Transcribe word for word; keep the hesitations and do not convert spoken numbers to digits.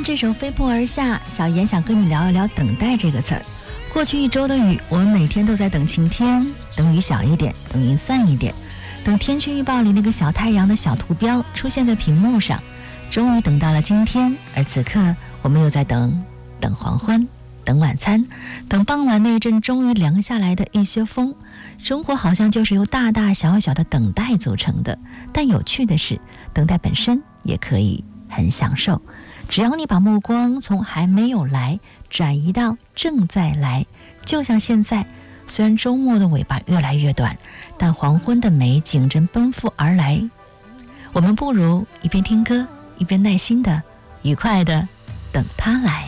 这首飞扑而下，小妍想跟你聊一聊等待这个词儿。过去一周的雨，我们每天都在等晴天，等雨小一点，等云散一点，等天气预报里那个小太阳的小图标出现在屏幕上。终于等到了今天，而此刻我们又在等等黄昏，等晚餐，等傍晚那一阵终于凉下来的一些风。生活好像就是由大大小小的等待组成的，但有趣的是，等待本身也可以很享受。只要你把目光从还没有来转移到正在来，就像现在，虽然周末的尾巴越来越短，但黄昏的美景正奔赴而来。我们不如一边听歌，一边耐心的、愉快的等它来。